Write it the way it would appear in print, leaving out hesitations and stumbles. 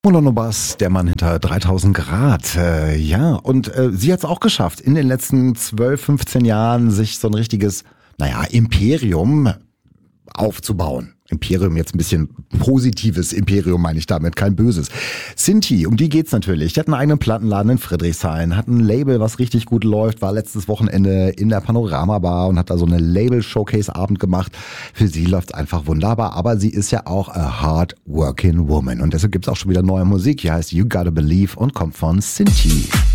Molano Bass, der Mann hinter 3000 Grad. Und sie hat es auch geschafft, in den letzten 12, 15 Jahren sich so ein richtiges, Imperium aufzubauen. Imperium, jetzt ein bisschen positives Imperium meine ich damit, kein böses. Sinti, um die geht's natürlich. Die hat einen eigenen Plattenladen in Friedrichshain, hat ein Label, was richtig gut läuft, war letztes Wochenende in der Panorama Bar und hat da so eine Label-Showcase-Abend gemacht. Für sie läuft's einfach wunderbar, aber sie ist ja auch a hard-working woman und deshalb gibt's auch schon wieder neue Musik. Die heißt You Gotta Believe und kommt von Sinti.